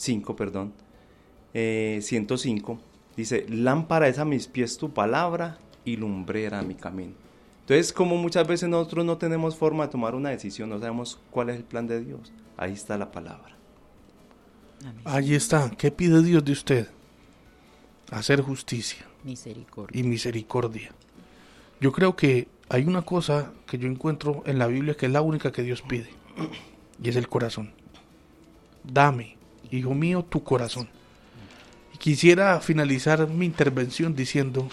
105, dice, lámpara es a mis pies tu palabra y lumbrera a mi camino. Entonces, como muchas veces nosotros no tenemos forma de tomar una decisión, no sabemos cuál es el plan de Dios, ahí está la palabra. Ahí está. ¿Qué pide Dios de usted? Hacer justicia y misericordia. Yo creo que hay una cosa que yo encuentro en la Biblia que es la única que Dios pide, y es el corazón. Dame, hijo mío, tu corazón. Y quisiera finalizar mi intervención diciendo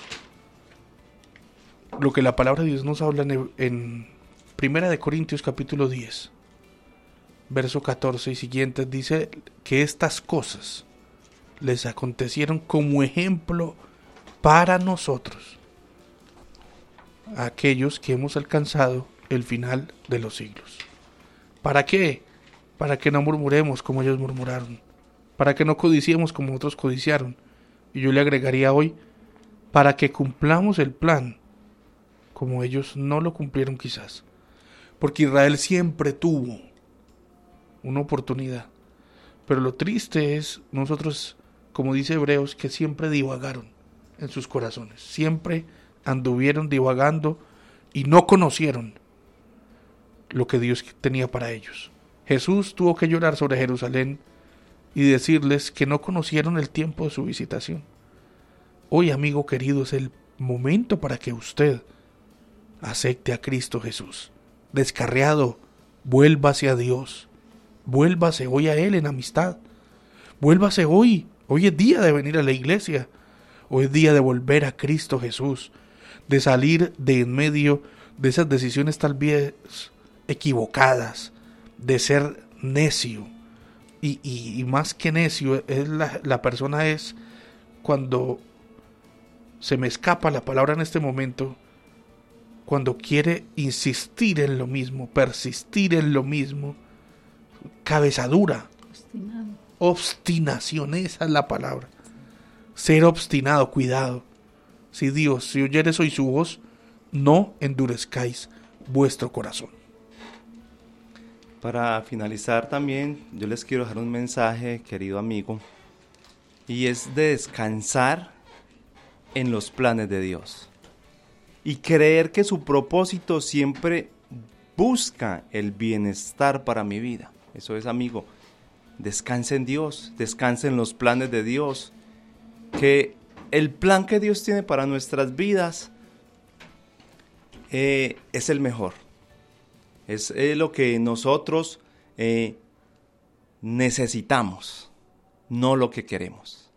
lo que la palabra de Dios nos habla en 1 Corintios capítulo 10, verso 14 y siguientes. Dice que estas cosas les acontecieron como ejemplo para nosotros, aquellos que hemos alcanzado el final de los siglos. ¿Para qué? Para que no murmuremos como ellos murmuraron, para que no codiciemos como otros codiciaron, y yo le agregaría hoy, para que cumplamos el plan como ellos no lo cumplieron quizás, porque Israel siempre tuvo una oportunidad, pero lo triste es nosotros, como dice Hebreos, que siempre divagaron en sus corazones, siempre anduvieron divagando y no conocieron lo que Dios tenía para ellos. Jesús tuvo que llorar sobre Jerusalén y decirles que no conocieron el tiempo de su visitación. Hoy, amigo querido, es el momento para que usted acepte a Cristo Jesús. Descarriado, vuélvase a Dios, vuélvase hoy a Él en amistad, vuélvase hoy. Hoy es día de venir a la iglesia, hoy es día de volver a Cristo Jesús, de salir de en medio de esas decisiones tal vez equivocadas, de ser necio, y más que necio, es la persona es cuando se me escapa la palabra en este momento, cuando quiere insistir en lo mismo, persistir en lo mismo, cabezadura, obstinación, esa es la palabra, ser obstinado, cuidado. Si oyeres hoy su voz, no endurezcáis vuestro corazón. Para finalizar también, yo les quiero dejar un mensaje, querido amigo, y es de descansar en los planes de Dios y creer que su propósito siempre busca el bienestar para mi vida. Eso es, amigo, descansa en Dios, descansa en los planes de Dios, que el plan que Dios tiene para nuestras vidas es el mejor. Es lo que nosotros necesitamos, no lo que queremos.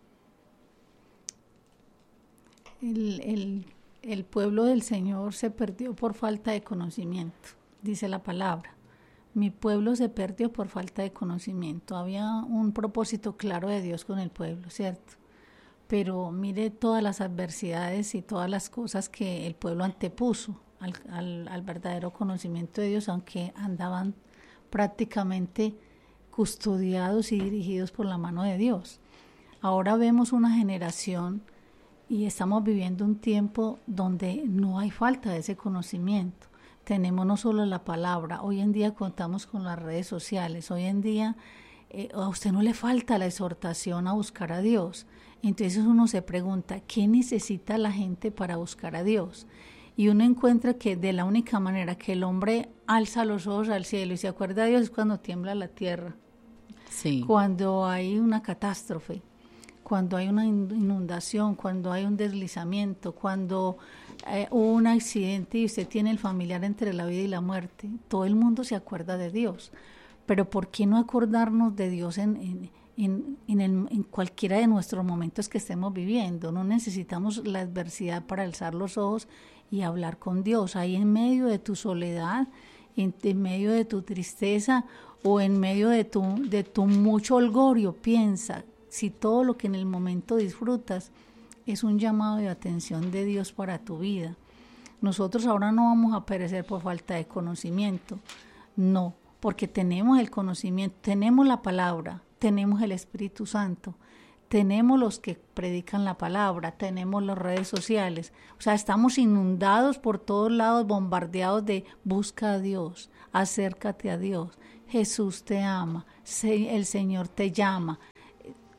El pueblo del Señor se perdió por falta de conocimiento, dice la palabra. Mi pueblo se perdió por falta de conocimiento. Había un propósito claro de Dios con el pueblo, ¿cierto? Pero mire todas las adversidades y todas las cosas que el pueblo antepuso al verdadero conocimiento de Dios, aunque andaban prácticamente custodiados y dirigidos por la mano de Dios. Ahora vemos una generación y estamos viviendo un tiempo donde no hay falta de ese conocimiento. Tenemos no solo la palabra, hoy en día contamos con las redes sociales, hoy en día a usted no le falta la exhortación a buscar a Dios. Entonces uno se pregunta, ¿qué necesita la gente para buscar a Dios? Y uno encuentra que de la única manera que el hombre alza los ojos al cielo y se acuerda de Dios es cuando tiembla la tierra, sí, cuando hay una catástrofe, cuando hay una inundación, cuando hay un deslizamiento, cuando hubo un accidente y usted tiene el familiar entre la vida y la muerte. Todo el mundo se acuerda de Dios. Pero ¿por qué no acordarnos de Dios en cualquiera de nuestros momentos que estemos viviendo? No necesitamos la adversidad para alzar los ojos y hablar con Dios. Ahí en medio de tu soledad, en medio de tu tristeza o en medio de tu mucho holgorio, piensa si todo lo que en el momento disfrutas es un llamado de atención de Dios para tu vida. Nosotros ahora no vamos a perecer por falta de conocimiento, no, porque tenemos el conocimiento, tenemos la palabra, tenemos el Espíritu Santo, tenemos los que predican la palabra, tenemos las redes sociales, o sea, estamos inundados por todos lados, bombardeados de busca a Dios, acércate a Dios, Jesús te ama, el Señor te llama.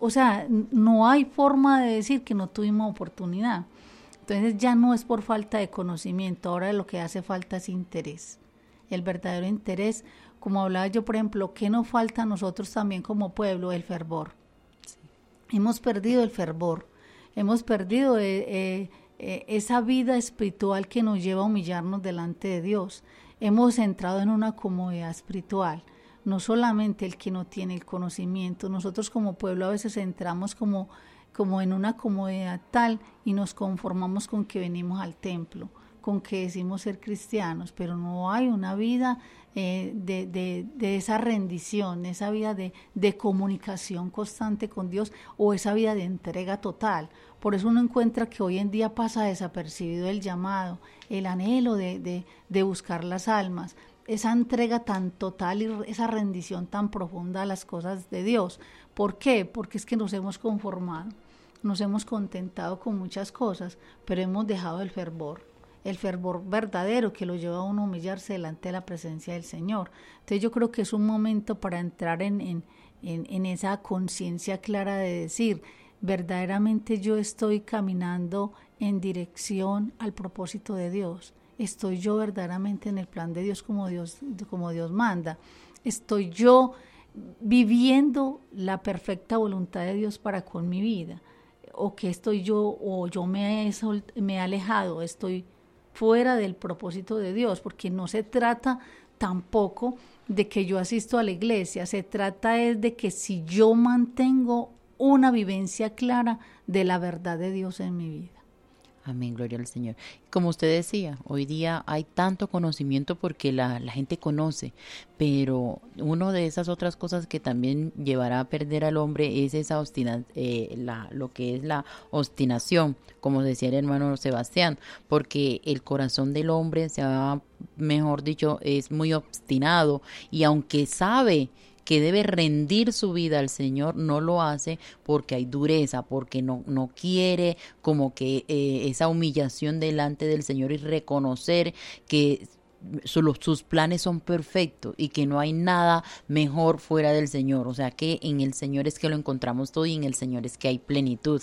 o sea, no hay forma de decir que no tuvimos oportunidad. Entonces ya no es por falta de conocimiento, ahora lo que hace falta es interés. El verdadero interés, como hablaba yo, por ejemplo, ¿qué nos falta a nosotros también como pueblo? El fervor. Hemos perdido el fervor, hemos perdido esa vida espiritual que nos lleva a humillarnos delante de Dios. Hemos entrado en una comodidad espiritual. No solamente el que no tiene el conocimiento, nosotros como pueblo a veces entramos como en una comodidad tal y nos conformamos con que venimos al templo, con que decimos ser cristianos, pero no hay una vida de esa rendición, esa vida de comunicación constante con Dios o esa vida de entrega total. Por eso uno encuentra que hoy en día pasa desapercibido el llamado, el anhelo de buscar las almas, esa entrega tan total y esa rendición tan profunda a las cosas de Dios. ¿Por qué? Porque es que nos hemos conformado, nos hemos contentado con muchas cosas, pero hemos dejado el fervor verdadero que lo lleva a uno a humillarse delante de la presencia del Señor. Entonces yo creo que es un momento para entrar en esa conciencia clara de decir, verdaderamente yo estoy caminando en dirección al propósito de Dios. Estoy yo verdaderamente en el plan de Dios como Dios manda. Estoy yo viviendo la perfecta voluntad de Dios para con mi vida. O que estoy yo, o yo me he alejado, estoy fuera del propósito de Dios, porque no se trata tampoco de que yo asisto a la iglesia, se trata es de que si yo mantengo una vivencia clara de la verdad de Dios en mi vida. Amén, gloria al Señor. Como usted decía, hoy día hay tanto conocimiento porque la gente conoce, pero una de esas otras cosas que también llevará a perder al hombre es esa lo que es la obstinación, como decía el hermano Sebastián, porque el corazón del hombre mejor dicho, es muy obstinado y aunque sabe que debe rendir su vida al Señor, no lo hace porque hay dureza, porque no quiere como que esa humillación delante del Señor y reconocer que sus planes son perfectos y que no hay nada mejor fuera del Señor, o sea que en el Señor es que lo encontramos todo y en el Señor es que hay plenitud.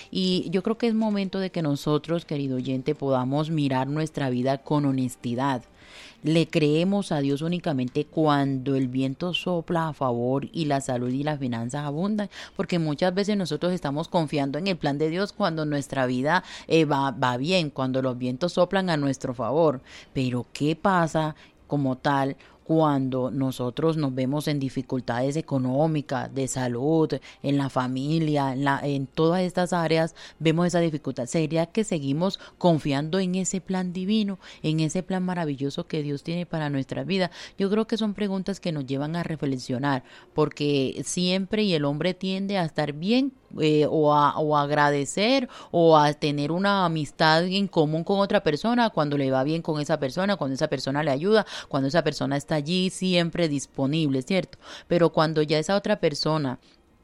Y yo creo que es momento de que nosotros, querido oyente, podamos mirar nuestra vida con honestidad. Le creemos a Dios únicamente cuando el viento sopla a favor y la salud y las finanzas abundan, porque muchas veces nosotros estamos confiando en el plan de Dios cuando nuestra vida va bien, cuando los vientos soplan a nuestro favor. Pero ¿qué pasa como tal cuando nosotros nos vemos en dificultades económicas, de salud, en la familia, en todas estas áreas, vemos esa dificultad? ¿Sería que seguimos confiando en ese plan divino, en ese plan maravilloso que Dios tiene para nuestra vida? Yo creo que son preguntas que nos llevan a reflexionar, porque siempre y el hombre tiende a estar bien o a agradecer o a tener una amistad en común con otra persona cuando le va bien con esa persona, cuando esa persona le ayuda, cuando esa persona está allí siempre disponible, ¿cierto? Pero cuando ya esa otra persona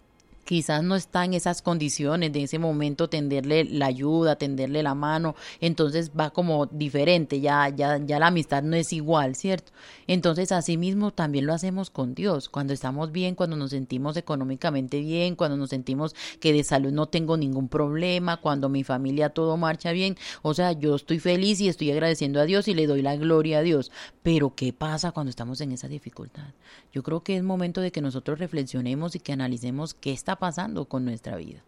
quizás no está en esas condiciones de ese momento tenderle la ayuda, tenderle la mano, entonces va como diferente, ya la amistad no es igual, ¿cierto? Entonces así mismo también lo hacemos con Dios, cuando estamos bien, cuando nos sentimos económicamente bien, cuando nos sentimos que de salud no tengo ningún problema, cuando mi familia todo marcha bien, o sea, yo estoy feliz y estoy agradeciendo a Dios y le doy la gloria a Dios. Pero ¿qué pasa cuando estamos en esa dificultad? Yo creo que es momento de que nosotros reflexionemos y que analicemos qué está pasando con nuestra vida.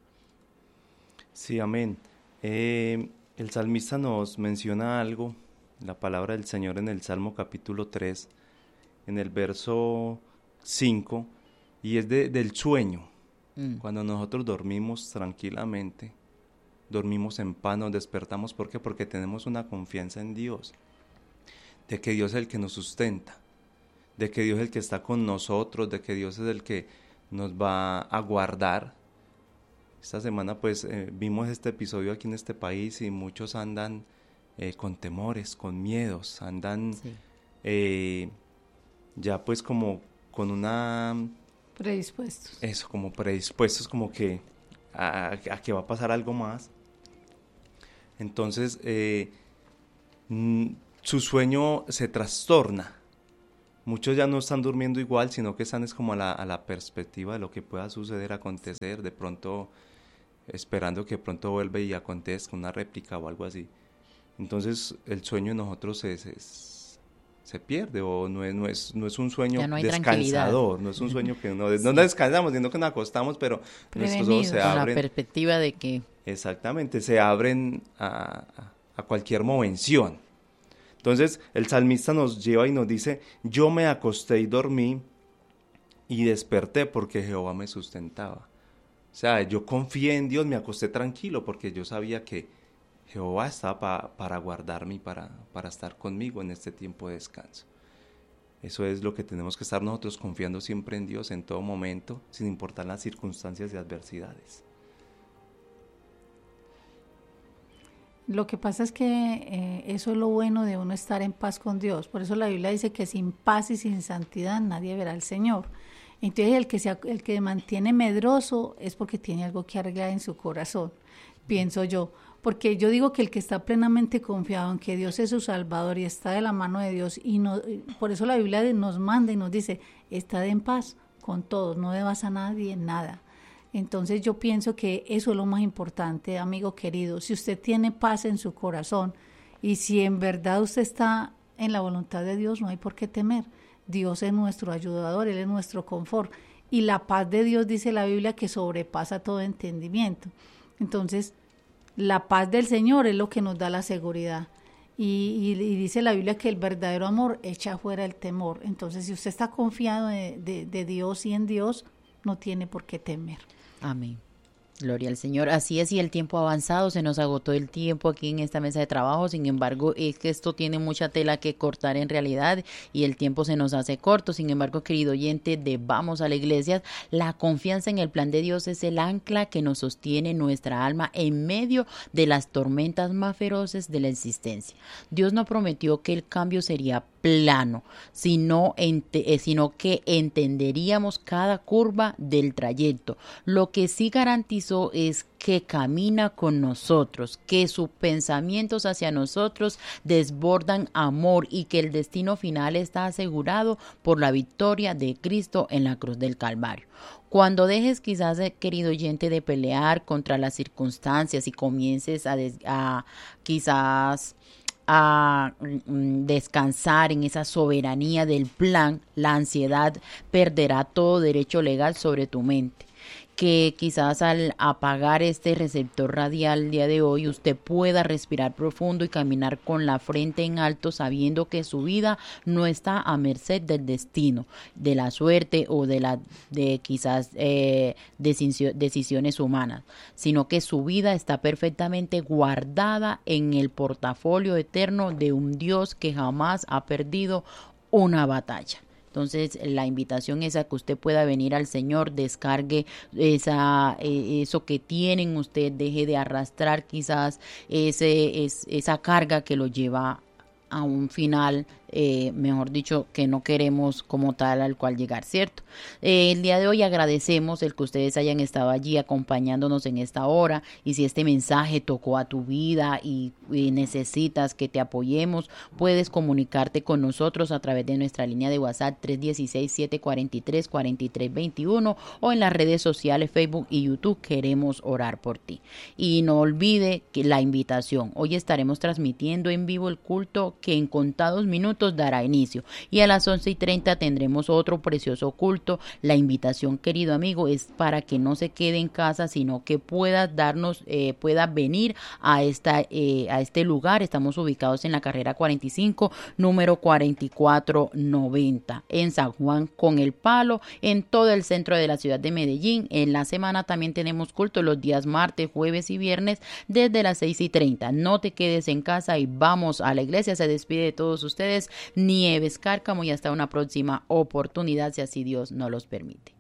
Sí, amén. El salmista nos menciona algo, la palabra del Señor en el Salmo capítulo 3, en el verso 5, y es del sueño. Cuando nosotros dormimos tranquilamente, dormimos en paz, nos despertamos. ¿Por qué? Porque tenemos una confianza en Dios, de que Dios es el que nos sustenta, de que Dios es el que está con nosotros, de que Dios es el que nos va a guardar. Esta semana pues vimos este episodio aquí en este país y muchos andan con temores, con miedos, andan ya pues como con una... predispuestos. Eso, como predispuestos, como que a que va a pasar algo más. Entonces su sueño se trastorna muchos ya no están durmiendo igual, sino que están es como a la perspectiva de lo que pueda suceder, acontecer, de pronto esperando que pronto vuelva y acontezca una réplica o algo así. Entonces el sueño en nosotros se pierde, o no es un sueño Ya no hay descansador, no es un sueño que no descansamos, sino que nos acostamos, pero nuestros ojos se con la abren. perspectiva de que Exactamente, se abren a cualquier movención. Entonces el salmista nos lleva y nos dice: yo me acosté y dormí y desperté porque Jehová me sustentaba. O sea, yo confié en Dios, me acosté tranquilo porque yo sabía que Jehová estaba para guardarme y para estar conmigo en este tiempo de descanso. Eso es lo que tenemos que estar nosotros, confiando siempre en Dios en todo momento, sin importar las circunstancias y adversidades. Lo que pasa es que eso es lo bueno de uno estar en paz con Dios. Por eso la Biblia dice que sin paz y sin santidad nadie verá al Señor. Entonces el que mantiene medroso es porque tiene algo que arreglar en su corazón, pienso yo. Porque yo digo que el que está plenamente confiado en que Dios es su Salvador y está de la mano de Dios, y no, por eso la Biblia nos manda y nos dice: estad en paz con todos, no debas a nadie nada. Entonces yo pienso que eso es lo más importante, amigo querido. Si usted tiene paz en su corazón y si en verdad usted está en la voluntad de Dios, no hay por qué temer. Dios es nuestro ayudador, Él es nuestro confort. Y la paz de Dios, dice la Biblia, que sobrepasa todo entendimiento. Entonces, la paz del Señor es lo que nos da la seguridad. Y dice la Biblia que el verdadero amor echa fuera el temor. Entonces, si usted está confiado de Dios y en Dios, no tiene por qué temer. amén. Gloria al Señor. Así es, y el tiempo ha avanzado, se nos agotó el tiempo aquí en esta mesa de trabajo. Sin embargo, es que esto tiene mucha tela que cortar en realidad y el tiempo se nos hace corto. Sin embargo, querido oyente de Vamos a la Iglesia, la confianza en el plan de Dios es el ancla que nos sostiene nuestra alma en medio de las tormentas más feroces de la existencia. Dios no prometió que el cambio sería plano, sino que entenderíamos cada curva del trayecto. Lo que sí garantizó es que camina con nosotros, que sus pensamientos hacia nosotros desbordan amor y que el destino final está asegurado por la victoria de Cristo en la cruz del Calvario. Cuando dejes quizás, querido oyente, de pelear contra las circunstancias y comiences a descansar en esa soberanía del plan, la ansiedad perderá todo derecho legal sobre tu mente. Que quizás al apagar este receptor radial el día de hoy usted pueda respirar profundo y caminar con la frente en alto, sabiendo que su vida no está a merced del destino, de la suerte o de quizás decisiones humanas, sino que su vida está perfectamente guardada en el portafolio eterno de un Dios que jamás ha perdido una batalla. Entonces, la invitación es a que usted pueda venir al Señor, descargue eso que tiene en usted, deje de arrastrar quizás esa carga que lo lleva a un final, mejor dicho, que no queremos como tal al cual llegar, ¿cierto? El día de hoy agradecemos el que ustedes hayan estado allí acompañándonos en esta hora, y si este mensaje tocó a tu vida y necesitas que te apoyemos, puedes comunicarte con nosotros a través de nuestra línea de WhatsApp 316-743-4321 o en las redes sociales Facebook y YouTube. Queremos orar por ti. Y no olvide que la invitación, hoy estaremos transmitiendo en vivo el culto que en contados minutos dará inicio, y a las 11:30 tendremos otro precioso culto. La invitación, querido amigo, es para que no se quede en casa, sino que pueda venir a este lugar. Estamos ubicados en la carrera 45, número 4490, en San Juan con el Palo, en todo el centro de la ciudad de Medellín. En la semana también tenemos culto los días martes, jueves y viernes desde las 6:30. No te quedes en casa y vamos a la iglesia. Se despide de todos ustedes Nieves Cárcamo, y hasta una próxima oportunidad, si así Dios nos los permite.